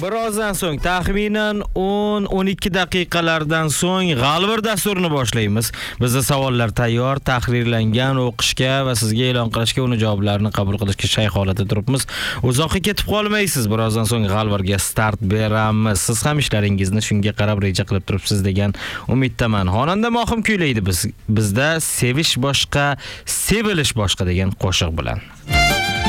Birozdan so'ng taxminan 10-12 daqiqalardan so'ng G'alvir dasturini boshlaymiz. Bizda savollar tayyor, tahrirlangan, o'qishga va sizga e'lon qilishga, uni javoblarini qabul qilishga shay holatda turibmiz. Uzoqqa ketib qolmaysiz. Birozdan so'ng G'alvirga start beramiz. Siz ham ishlaringizni shunga qarab reja qilib turibsiz degan umiddaman. Xonanda Mohim kuylaydi bizda sevish boshqa, sevilish boshqa degan qo'shiq bilan.